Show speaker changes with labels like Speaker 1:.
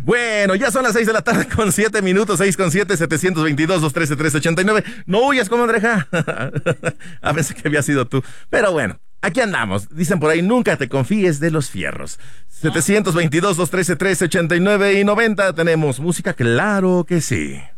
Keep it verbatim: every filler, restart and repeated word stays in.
Speaker 1: Bueno, ya son las seis de la tarde con siete minutos, seis con siete, setecientos veintidós, doscientos trece, trescientos ochenta y nueve. No huyas, comadreja. A veces que había sido tú. Pero bueno, aquí andamos. Dicen por ahí, nunca te confíes de los fierros. setecientos veintidós, doscientos trece, trescientos ochenta y nueve y noventa. Tenemos música, claro que sí.